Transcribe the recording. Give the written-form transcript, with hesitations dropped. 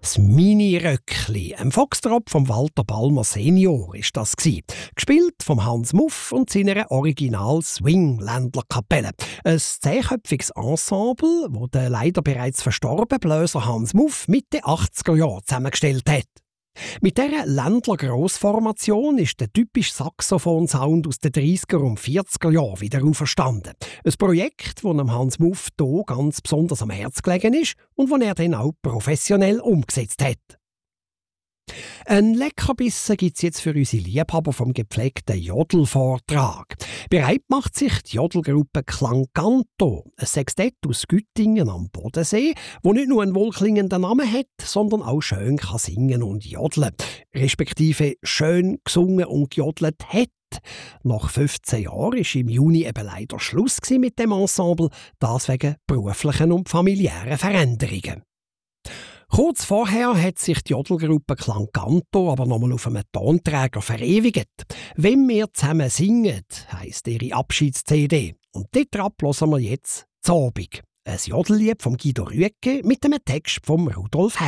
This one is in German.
Das Mini-Röckli, ein Foxtrot von Walter Balmer Senior ist das gsi. Gespielt vom Hans Muff und seiner Original-Swing-Ländlerkapelle. Ein 10-köpfiges Ensemble, das der leider bereits verstorbene Bläser Hans Muff Mitte 80er Jahre zusammengestellt hat. Mit dieser Ländler-Grossformation ist der typische Saxophon-Sound aus den 30er und 40er Jahren wieder auferstanden. Ein Projekt, das Hans Muff hier ganz besonders am Herz gelegen ist und das er dann auch professionell umgesetzt hat. Ein Leckerbissen gibt es jetzt für unsere Liebhaber vom gepflegten Jodelvortrag. Bereit macht sich die Jodelgruppe Klanganto, ein Sextett aus Güttingen am Bodensee, wo nicht nur einen wohlklingenden Namen hat, sondern auch schön kann singen und jodeln, respektive schön gesungen und gejodelt hat. Nach 15 Jahren war im Juni eben leider Schluss mit dem Ensemble, das wegen beruflichen und familiären Veränderungen. Kurz vorher hat sich die Jodelgruppe Klanganto aber nochmal auf einem Tonträger verewigt. «Wenn wir zusammen singen» heisst ihre Abschieds-CD. Und dort hören wir jetzt «Zobig», ein Jodellied von Guido Rüegge mit einem Text von Rudolf